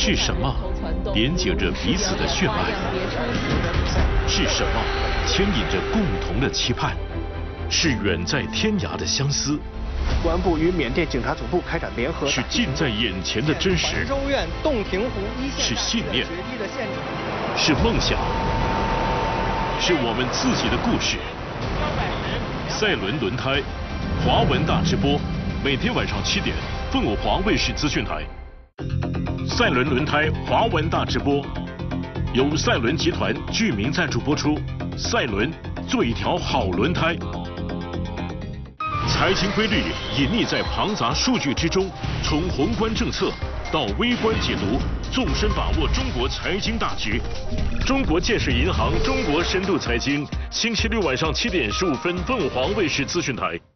是什么连接着彼此的血脉？是什么牵引着共同的期盼？是远在天涯的相思。 公安部与缅甸警察总部开展联合。 是近在眼前的真实。 州院洞庭湖一线。 是信念。是梦想。是我们自己的故事。赛伦轮胎，华文大直播，每天晚上7点，凤凰卫视资讯台。赛伦轮胎华文大直播，由赛伦集团居民赞助播出。赛伦，做一条好轮胎。财经规律隐匿在庞杂数据之中，从宏观政策到微观解读，纵深把握中国财经大局。中国建设银行中国深度财经，星期六晚上7点15分，凤凰卫视资讯台。